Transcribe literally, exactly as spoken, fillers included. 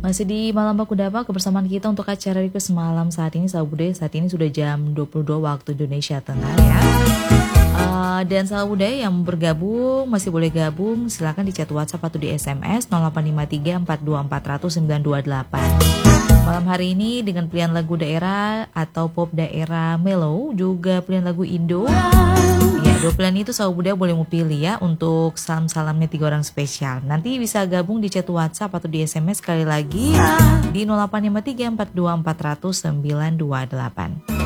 Masih di Malam Baku Dapa, kebersamaan kita untuk acara request malam saat ini Sahabat Budaya. Saat ini sudah jam dua puluh dua waktu Indonesia Tengah ya. Uh, dan Sahabat Budaya yang bergabung masih boleh gabung, silakan di chat WhatsApp atau di S M S nol delapan lima tiga empat dua empat nol nol sembilan dua delapan. Malam hari ini dengan pilihan lagu daerah atau pop daerah mellow, juga pilihan lagu Indo. Ya, dua pilihan itu Sahabat Budaya boleh mau pilih ya untuk salam-salamnya tiga orang spesial. Nanti bisa gabung di chat WhatsApp atau di S M S sekali lagi di nol delapan lima tiga empat dua empat nol nol sembilan dua delapan.